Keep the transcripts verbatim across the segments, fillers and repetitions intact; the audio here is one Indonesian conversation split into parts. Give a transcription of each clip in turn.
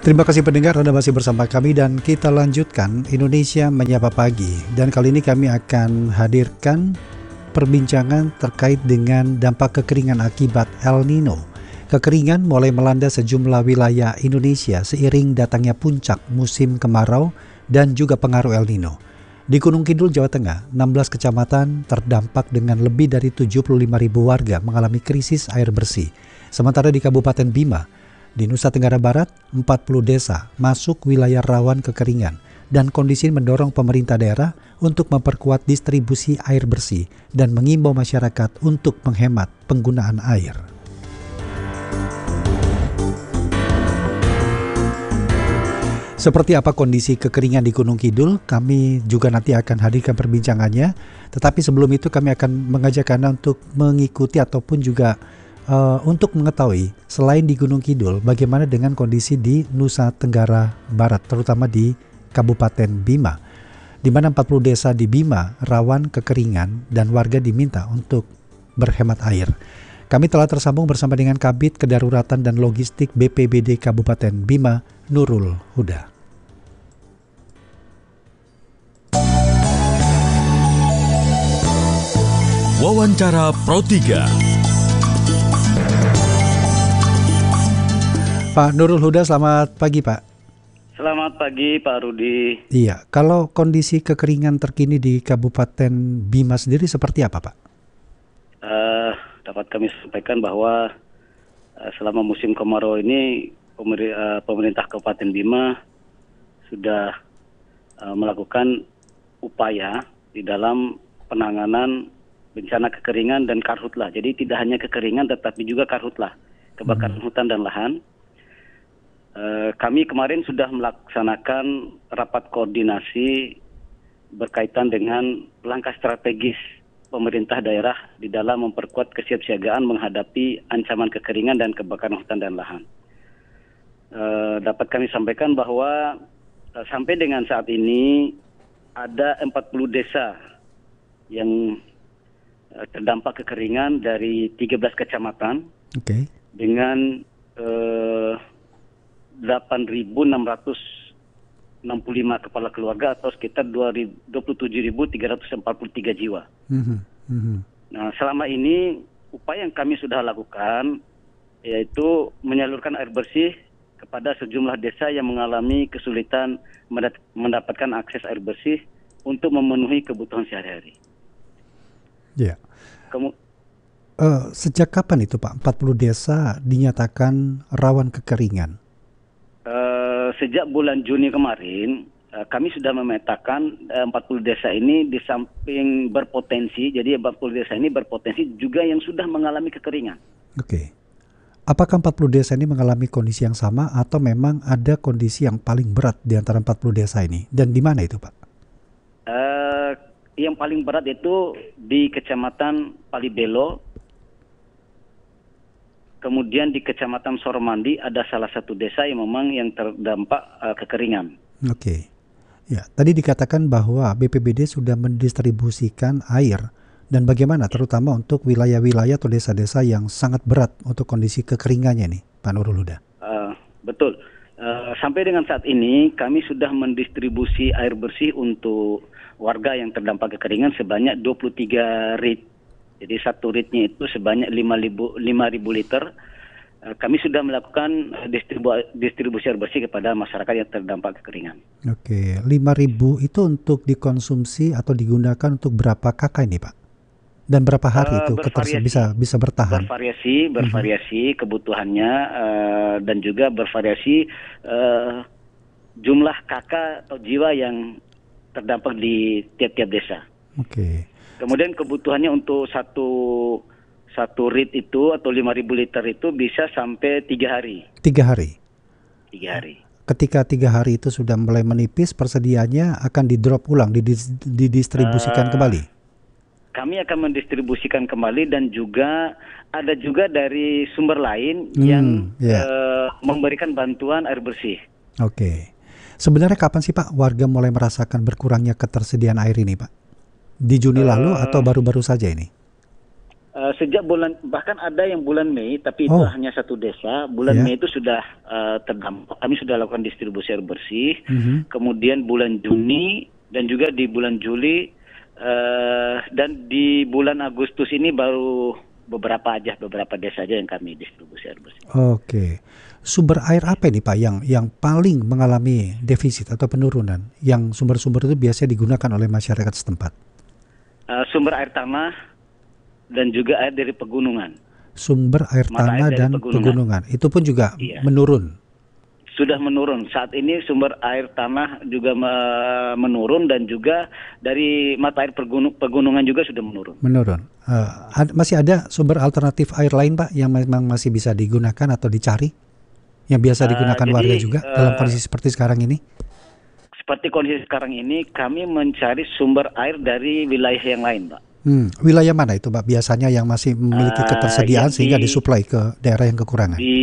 Terima kasih pendengar, Anda masih bersama kami dan kita lanjutkan Indonesia Menyapa Pagi. Dan kali ini kami akan hadirkan perbincangan terkait dengan dampak kekeringan akibat El Nino. Kekeringan mulai melanda sejumlah wilayah Indonesia seiring datangnya puncak musim kemarau dan juga pengaruh El Nino. Di Gunung Kidul, Jawa Tengah, enam belas kecamatan terdampak dengan lebih dari tujuh puluh lima ribu warga mengalami krisis air bersih. Sementara di Kabupaten Bima, di Nusa Tenggara Barat, empat puluh desa masuk wilayah rawan kekeringan dan kondisi mendorong pemerintah daerah untuk memperkuat distribusi air bersih dan mengimbau masyarakat untuk menghemat penggunaan air. Seperti apa kondisi kekeringan di Gunung Kidul, kami juga nanti akan hadirkan perbincangannya. Tetapi sebelum itu kami akan mengajak Anda untuk mengikuti ataupun juga Uh, untuk mengetahui selain di Gunung Kidul, bagaimana dengan kondisi di Nusa Tenggara Barat, terutama di Kabupaten Bima, di mana empat puluh desa di Bima rawan kekeringan dan warga diminta untuk berhemat air. Kami telah tersambung bersama dengan Kabid Kedaruratan dan Logistik B P B D Kabupaten Bima, Nurul Huda. Wawancara Pro tiga. Pak Nurul Huda, selamat pagi Pak. Selamat pagi Pak Rudi. Iya, kalau kondisi kekeringan terkini di Kabupaten Bima sendiri seperti apa Pak? Uh, dapat kami sampaikan bahwa uh, selama musim kemarau ini pemer- uh, pemerintah Kabupaten Bima sudah uh, melakukan upaya di dalam penanganan bencana kekeringan dan karhutlah. Jadi tidak hanya kekeringan tetapi juga karhutlah, kebakaran hmm. hutan dan lahan. Uh, kami kemarin sudah melaksanakan rapat koordinasi berkaitan dengan langkah strategis pemerintah daerah di dalam memperkuat kesiapsiagaan menghadapi ancaman kekeringan dan kebakaran hutan dan lahan. Uh, dapat kami sampaikan bahwa uh, sampai dengan saat ini ada empat puluh desa yang uh, terdampak kekeringan dari tiga belas kecamatan okay. dengan uh, delapan ribu enam ratus enam puluh lima kepala keluarga atau sekitar dua puluh tujuh ribu tiga ratus empat puluh tiga jiwa. Mm-hmm. Mm-hmm. Nah, selama ini upaya yang kami sudah lakukan yaitu menyalurkan air bersih kepada sejumlah desa yang mengalami kesulitan mendapatkan akses air bersih untuk memenuhi kebutuhan sehari-hari. Ya. Yeah. Kamu uh, sejak kapan itu Pak empat puluh desa dinyatakan rawan kekeringan? Uh, sejak bulan Juni kemarin, uh, kami sudah memetakan uh, empat puluh desa ini di samping berpotensi, jadi empat puluh desa ini berpotensi juga yang sudah mengalami kekeringan. Oke. Okay. Apakah empat puluh desa ini mengalami kondisi yang sama atau memang ada kondisi yang paling berat di antara empat puluh desa ini? Dan di mana itu Pak? Uh, yang paling berat itu di Kecamatan Palibelo. Kemudian di Kecamatan Soromandi ada salah satu desa yang memang yang terdampak uh, kekeringan. Oke, okay. Ya. Tadi dikatakan bahwa B P B D sudah mendistribusikan air dan bagaimana terutama untuk wilayah-wilayah atau desa-desa yang sangat berat untuk kondisi kekeringannya nih, Pak Nurul Huda. Uh, betul. Uh, sampai dengan saat ini kami sudah mendistribusi air bersih untuk warga yang terdampak kekeringan sebanyak dua puluh tiga rit. Jadi satu ritnya itu sebanyak lima ribu liter. Kami sudah melakukan distribu, distribusi air bersih kepada masyarakat yang terdampak kekeringan. Oke, lima ribu itu untuk dikonsumsi atau digunakan untuk berapa kakak ini Pak? Dan berapa hari uh, itu ketersi, bisa bisa bertahan? Bervariasi, bervariasi uh-huh. kebutuhannya uh, dan juga bervariasi uh, jumlah kakak atau jiwa yang terdampak di tiap-tiap desa. Oke. Okay. Kemudian kebutuhannya untuk satu satu rit itu atau lima ribu liter itu bisa sampai tiga hari. Tiga hari. Tiga hari. Ketika tiga hari itu sudah mulai menipis, persediaannya akan di-drop ulang, didistribusikan uh, kembali. Kami akan mendistribusikan kembali dan juga ada juga dari sumber lain hmm, yang yeah. uh, memberikan bantuan air bersih. Oke. Okay. Sebenarnya kapan sih Pak warga mulai merasakan berkurangnya ketersediaan air ini Pak? Di Juni uh, lalu atau baru-baru saja ini? Uh, sejak bulan, bahkan ada yang bulan Mei, tapi itu Oh. hanya satu desa. Bulan Ya. Mei itu sudah uh, terdampak. Kami sudah lakukan distribusi air bersih. Mhm. Kemudian bulan Juni dan juga di bulan Juli uh, dan di bulan Agustus ini baru beberapa aja, beberapa desa aja yang kami distribusi air bersih. Oke. Sumber air apa ini Pak yang yang paling mengalami defisit atau penurunan? Yang sumber-sumber itu biasanya digunakan oleh masyarakat setempat. Uh, sumber air tanah dan juga air dari pegunungan. Sumber air Mata tanah air dari dan pegunungan. pegunungan. Itu pun juga Iya. menurun. Sudah menurun. Saat ini sumber air tanah juga me- menurun dan juga dari mata air pergunung- pegunungan juga sudah menurun. Menurun. Eh, ad- masih ada sumber alternatif air lain Pak yang memang masih bisa digunakan atau dicari? Yang biasa Eh, digunakan jadi, warga juga eh, dalam kondisi seperti sekarang ini? Seperti kondisi sekarang ini, kami mencari sumber air dari wilayah yang lain, Pak. Hmm, wilayah mana itu Pak biasanya yang masih memiliki Eh, ketersediaan yang sehingga di- disuplai ke daerah yang kekurangan? Di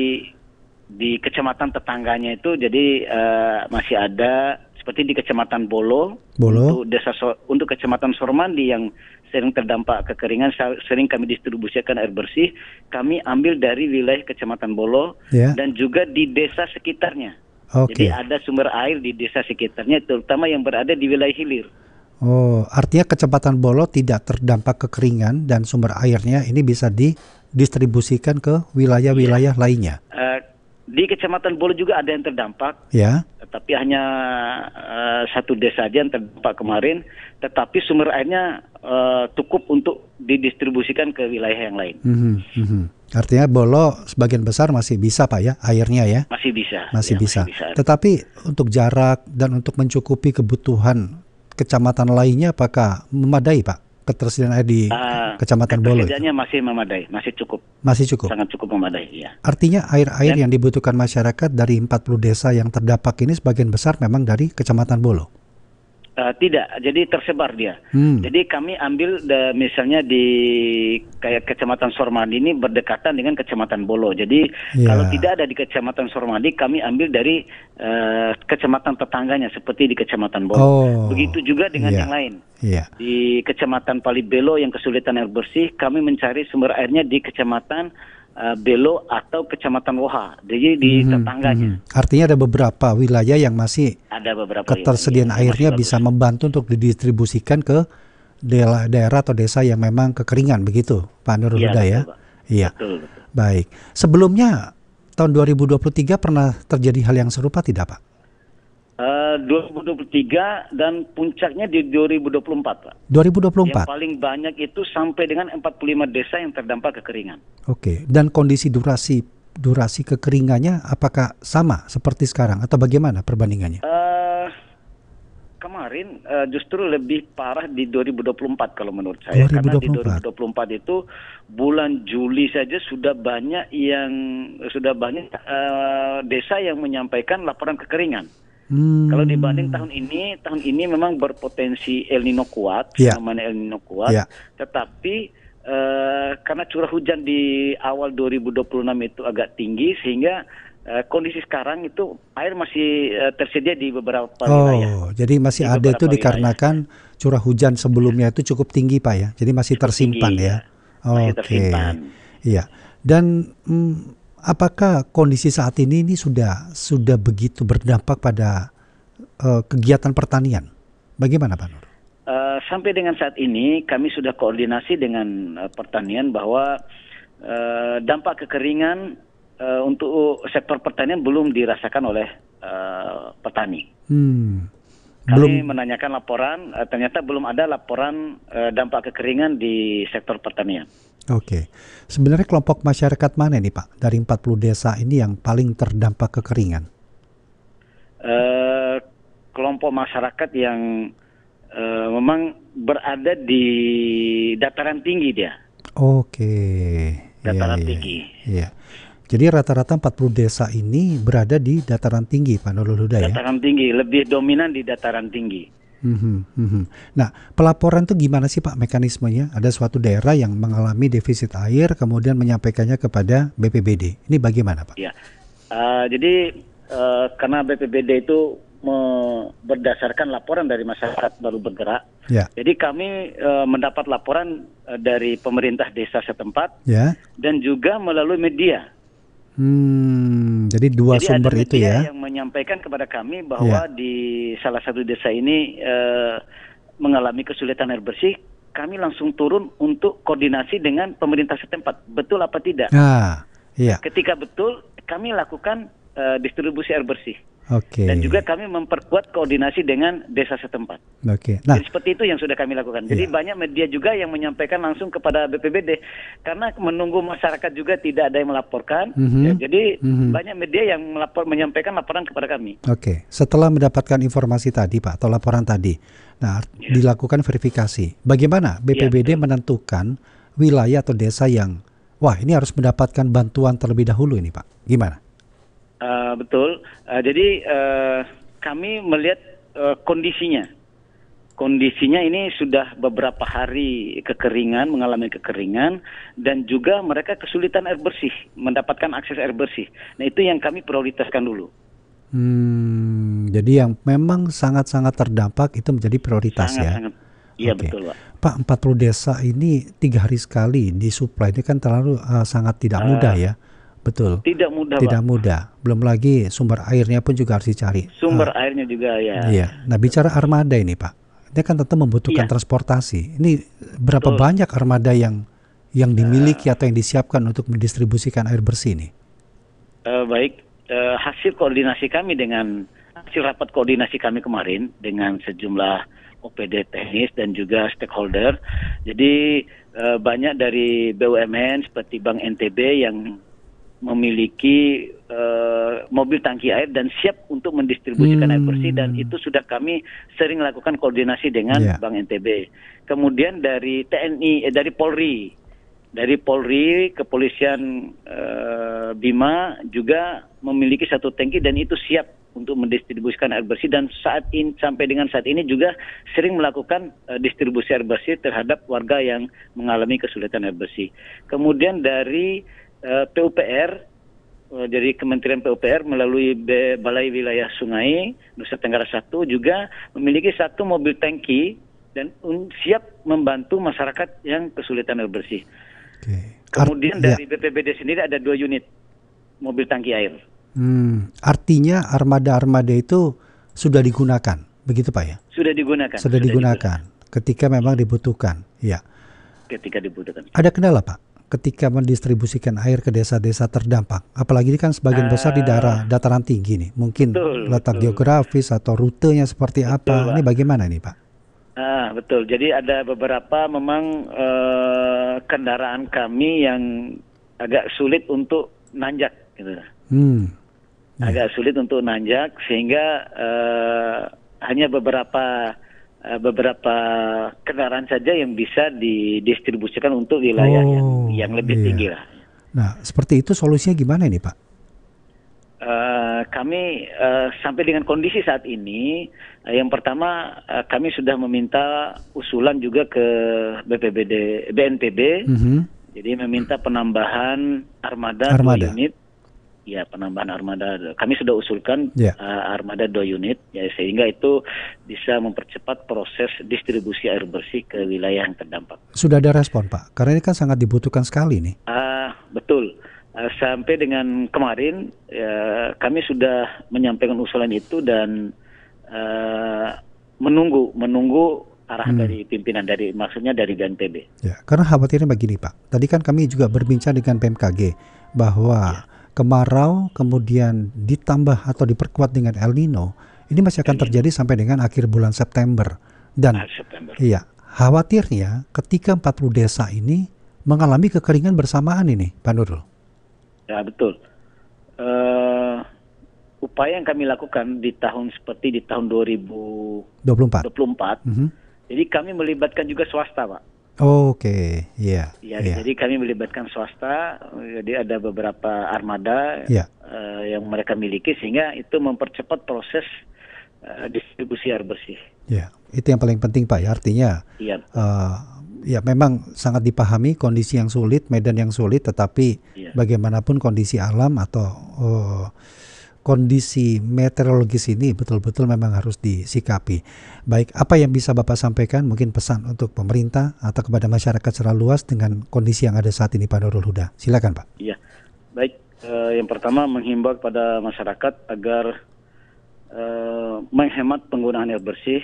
di kecamatan tetangganya itu, jadi eh, masih ada seperti di kecamatan Bolo, Bolo. untuk desa So- untuk kecamatan Sormandi yang sering terdampak kekeringan, sa- sering kami distribusikan air bersih. Kami ambil dari wilayah kecamatan Bolo Ya. dan juga di desa sekitarnya. Oke. Jadi ada sumber air di desa sekitarnya, terutama yang berada di wilayah hilir. Oh, artinya Kecamatan Bolo tidak terdampak kekeringan dan sumber airnya ini bisa didistribusikan ke wilayah-wilayah lainnya. Eh, di kecamatan Bolo juga ada yang terdampak, Ya. tapi hanya eh, satu desa aja yang terdampak kemarin. Tetapi sumber airnya eh, cukup untuk didistribusikan ke wilayah yang lain. Mhm, mhm. Artinya Bolo sebagian besar masih bisa Pak ya airnya ya. Masih bisa. Masih ya, bisa. Masih bisa. Tetapi untuk jarak dan untuk mencukupi kebutuhan kecamatan lainnya apakah memadai Pak? Ketersediaan air di Ah, Kecamatan Bolo itu? ketersediaannya masih memadai, masih cukup, Masih cukup. sangat cukup memadai. Ya. Artinya air-air Dan- yang dibutuhkan masyarakat dari empat puluh desa yang terdampak ini sebagian besar memang dari Kecamatan Bolo. Eh, tidak, jadi tersebar dia. Hmm. Jadi kami ambil de- misalnya di kayak Kecamatan Sormadi ini berdekatan dengan Kecamatan Bolo. Jadi Ya. kalau tidak ada di Kecamatan Sormadi, kami ambil dari eh, kecamatan tetangganya seperti di Kecamatan Bolo. Oh. Begitu juga dengan Iya. yang lain. Iya. Di Kecamatan Palibelo yang kesulitan air bersih, kami mencari sumber airnya di Kecamatan eh, Belo atau Kecamatan Woha. Jadi di Mhm, tetangganya. mhm. Artinya ada beberapa wilayah yang masih Ada beberapa ketersediaan wilayah yang airnya masih bisa bagus. membantu untuk didistribusikan ke daerah, daerah atau desa yang memang kekeringan begitu, Pak Nurul Iya, Huda betul, ya. Pak. Iya. Betul, betul. Baik. Sebelumnya tahun dua ribu dua puluh tiga pernah terjadi hal yang serupa tidak, Pak? Eh, dua ribu dua puluh tiga dan puncaknya di dua ribu dua puluh empat, Pak. dua ribu dua puluh Yang empat. paling banyak itu sampai dengan empat puluh lima desa yang terdampak kekeringan. Oke. Dan kondisi durasi durasi kekeringannya apakah sama seperti sekarang atau bagaimana perbandingannya? Eh, kemarin eh, justru lebih parah di dua ribu dua puluh empat kalau menurut saya. Karena di dua ribu dua puluh empat itu bulan Juli saja sudah banyak yang sudah banyak eh, desa yang menyampaikan laporan kekeringan. Hmm. Kalau dibanding tahun ini, tahun ini memang berpotensi El Nino kuat, Ya. namanya El Nino kuat. Ya. Tetapi eh, karena curah hujan di awal dua ribu dua puluh enam itu agak tinggi, sehingga eh, kondisi sekarang itu air masih eh, tersedia di beberapa wilayah. Oh, jadi masih Di ada beberapa itu dikarenakan curah hujan sebelumnya itu cukup tinggi, Pak ya. Jadi masih Cukup tersimpan tinggi, ya. Masih Oke. tersimpan. Iya. Dan mm, apakah kondisi saat ini ini sudah sudah begitu berdampak pada eh, kegiatan pertanian? Bagaimana, Pak Nur? Eh, sampai dengan saat ini kami sudah koordinasi dengan eh, pertanian bahwa eh, dampak kekeringan eh, untuk sektor pertanian belum dirasakan oleh eh, petani. Hmm. Kami Belum. menanyakan laporan, eh, ternyata belum ada laporan eh, dampak kekeringan di sektor pertanian. Oke. Sebenarnya kelompok masyarakat mana nih, Pak? Dari empat puluh desa ini yang paling terdampak kekeringan? Eh, kelompok masyarakat yang eh, memang berada di dataran tinggi dia. Oke. Dataran Iya, iya, tinggi. Iya. Jadi rata-rata empat puluh desa ini berada di dataran tinggi, Pak Nurul Huda ya? Dataran tinggi, lebih dominan di dataran tinggi. Mhm, mhm. Nah, pelaporan itu gimana sih Pak mekanismenya? Ada suatu daerah yang mengalami defisit air, kemudian menyampaikannya kepada B P B D. Ini bagaimana Pak? Ya, Eh, jadi eh, karena B P B D itu me- berdasarkan laporan dari masyarakat baru bergerak, Ya. Jadi kami uh, mendapat laporan uh, dari pemerintah desa setempat Ya. dan juga melalui media. Hmm, jadi dua Jadi sumber ada itu media ya. yang menyampaikan kepada kami bahwa Ya. di salah satu desa ini uh, mengalami kesulitan air bersih. Kami langsung turun untuk koordinasi dengan pemerintah setempat. Betul apa tidak? Ah, iya. Ketika betul, kami lakukan uh, distribusi air bersih. Oke. Dan juga kami memperkuat koordinasi dengan desa setempat. Oke. Nah, Jadi seperti itu yang sudah kami lakukan. Jadi iya. banyak media juga yang menyampaikan langsung kepada B P B D. Karena menunggu masyarakat juga tidak ada yang melaporkan. Mhm. Ya, jadi Mhm. banyak media yang melapor, menyampaikan laporan kepada kami. Oke, setelah mendapatkan informasi tadi Pak, atau laporan tadi, nah Ya. dilakukan verifikasi. Bagaimana B P B D Ya, betul. menentukan wilayah atau desa yang, wah ini harus mendapatkan bantuan terlebih dahulu ini Pak? Gimana? Uh, betul. Uh, jadi uh, kami melihat uh, kondisinya. Kondisinya ini sudah beberapa hari kekeringan, mengalami kekeringan, dan juga mereka kesulitan air bersih, mendapatkan akses air bersih. Nah itu yang kami prioritaskan dulu. Hmm, jadi yang memang sangat-sangat terdampak itu menjadi prioritas ya. Sangat-sangat. Iya Oke. betul Pak. Pak, empat puluh desa ini tiga hari sekali disuplai, ini kan terlalu uh, sangat tidak Ah, mudah ya. Betul. Tidak mudah Tidak Pak. mudah. Belum lagi sumber airnya pun juga harus dicari. Sumber Ah, airnya juga ya. iya. Nah, bicara armada ini Pak, ini kan tentu membutuhkan Iya. transportasi. Ini berapa Betul. banyak armada yang yang dimiliki atau yang disiapkan untuk mendistribusikan air bersih ini? Eh, baik, eh, hasil koordinasi kami dengan hasil rapat koordinasi kami kemarin dengan sejumlah O P D teknis dan juga stakeholder. Jadi eh, banyak dari B U M N seperti Bank N T B yang memiliki eh, mobil tangki air dan siap untuk mendistribusikan Hmm. air bersih, dan itu sudah kami sering lakukan koordinasi dengan Iya. Bank N T B. Kemudian dari T N I, eh, dari Polri, dari Polri, Kepolisian eh, Bima juga memiliki satu tangki dan itu siap untuk mendistribusikan air bersih, dan saat ini sampai dengan saat ini juga sering melakukan eh, distribusi air bersih terhadap warga yang mengalami kesulitan air bersih. Kemudian dari eh, P U P R, eh, dari Kementerian P U P R melalui B- Balai Wilayah Sungai Nusa Tenggara satu juga memiliki satu mobil tangki dan un- siap membantu masyarakat yang kesulitan air bersih. Oke. Art- Kemudian ya. dari B P B D sendiri ada dua unit mobil tangki air. Hmm, artinya armada-armada itu sudah digunakan, begitu Pak ya? Sudah digunakan. Sudah digunakan ketika memang dibutuhkan. Ya. Ketika dibutuhkan. Ada kendala Pak ketika mendistribusikan air ke desa-desa terdampak? Apalagi ini kan sebagian besar di daerah dataran tinggi nih. Mungkin Betul, letak betul. geografis atau rutenya seperti Betul, apa. Pak. Ini bagaimana nih Pak? Ah, betul. Jadi ada beberapa memang eh, kendaraan kami yang agak sulit untuk nanjak gitu. Hmm. Agak sulit untuk nanjak sehingga eh, hanya beberapa eh, beberapa kendaraan saja yang bisa didistribusikan untuk wilayah yang Oh, yang lebih iya. tinggi lah. Nah, seperti itu solusinya gimana ini Pak? Eh, kami eh, sampai dengan kondisi saat ini, eh, yang pertama eh, kami sudah meminta usulan juga ke B P B D, B N P B, Mhm. jadi meminta penambahan armada, Armada. dua unit. Ya, penambahan armada. Kami sudah usulkan Ya. eh, armada dua unit, ya, sehingga itu bisa mempercepat proses distribusi air bersih ke wilayah yang terdampak. Sudah ada respon Pak? Karena ini kan sangat dibutuhkan sekali nih. Ah, betul. Ah, sampai dengan kemarin ya, kami sudah menyampaikan usulan itu dan ah, menunggu menunggu arah Hmm. dari pimpinan, dari maksudnya dari B N P B. Ya, karena khawatirnya begini Pak. Tadi kan kami juga berbincang dengan B M K G bahwa kemarau kemudian ditambah atau diperkuat dengan El Nino, ini masih akan terjadi sampai dengan akhir bulan September. Dan Ah, September. iya, khawatirnya ketika empat puluh desa ini mengalami kekeringan bersamaan ini, Pak Nurul. Ya, betul. Eh, upaya yang kami lakukan di tahun seperti di tahun dua ribu dua puluh empat. dua puluh empat, Mhm. jadi kami melibatkan juga swasta, Pak. Oke, iya. Ya, iya. jadi kami melibatkan swasta, jadi ada beberapa armada Iya. eh, yang mereka miliki sehingga itu mempercepat proses eh, distribusi air bersih. Ya, itu yang paling penting Pak ya. Artinya Iya, eh, ya memang sangat dipahami kondisi yang sulit, medan yang sulit, tetapi Iya. bagaimanapun kondisi alam atau eh, kondisi meteorologis ini betul-betul memang harus disikapi. Baik, apa yang bisa Bapak sampaikan, mungkin pesan untuk pemerintah atau kepada masyarakat secara luas dengan kondisi yang ada saat ini, Pak Nurul Huda? Silakan, Pak. Iya, baik. Eh, yang pertama menghimbau kepada masyarakat agar eh, menghemat penggunaan air bersih.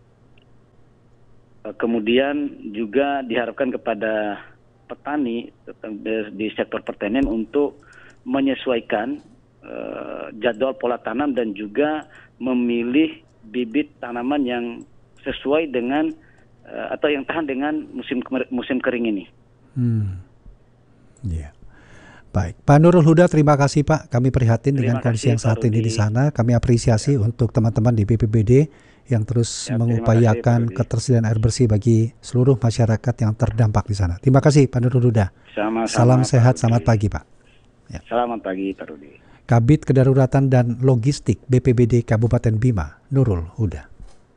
Eh, kemudian juga diharapkan kepada petani di sektor pertanian untuk menyesuaikan uh, jadwal pola tanam dan juga memilih bibit tanaman yang sesuai dengan uh, atau yang tahan dengan musim musim kering ini. Hmm. Ya. Yeah. Baik, Pak Nurul Huda, terima kasih Pak. Kami prihatin terima dengan kondisi yang saat ini di sana. Kami apresiasi ya. untuk teman-teman di B P B D yang terus ya, mengupayakan kasih, ketersediaan air bersih bagi seluruh masyarakat yang terdampak di sana. Terima kasih Pak Nurul Huda. Sama-sama, Salam sehat, selamat pagi Pak. Ya. Selamat pagi Pak Rudi. Kabid Kedaruratan dan Logistik B P B D Kabupaten Bima, Nurul Huda.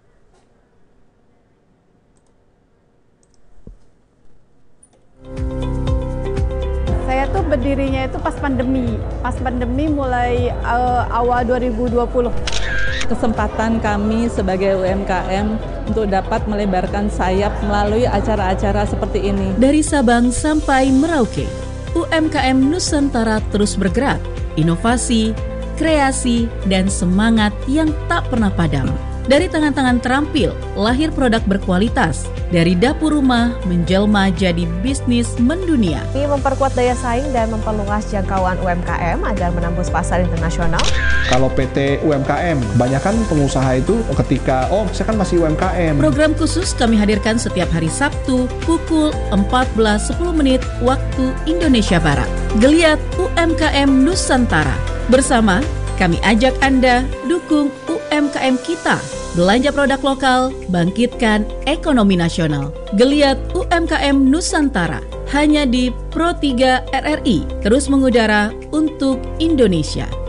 Saya tuh berdirinya itu pas pandemi, pas pandemi mulai uh, awal dua ribu dua puluh. Kesempatan kami sebagai U M K M untuk dapat melebarkan sayap melalui acara-acara seperti ini. Dari Sabang sampai Merauke, U M K M Nusantara terus bergerak, inovasi, kreasi, dan semangat yang tak pernah padam. Dari tangan-tangan terampil, lahir produk berkualitas. Dari dapur rumah, menjelma jadi bisnis mendunia. Ini memperkuat daya saing dan memperluas jangkauan U M K M agar menembus pasar internasional. Kalau P T U M K M, kebanyakan pengusaha itu ketika, oh saya kan masih U M K M. Program khusus kami hadirkan setiap hari Sabtu pukul empat belas sepuluh menit waktu Indonesia Barat. Geliat U M K M Nusantara. Bersama, kami ajak Anda dukung U M K M kita. Belanja produk lokal, bangkitkan ekonomi nasional. Geliat U M K M Nusantara hanya di Pro tiga R R I, terus mengudara untuk Indonesia.